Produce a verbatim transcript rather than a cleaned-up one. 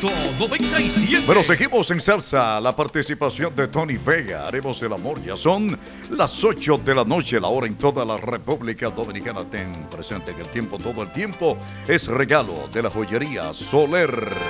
punto noventa y siete. Bueno, seguimos en salsa. La participación de Tony Vega. Haremos el amor. Ya son las ocho de la noche, la hora en toda la República Dominicana. Ten presente que el tiempo, todo el tiempo, es regalo de la joyería Soler.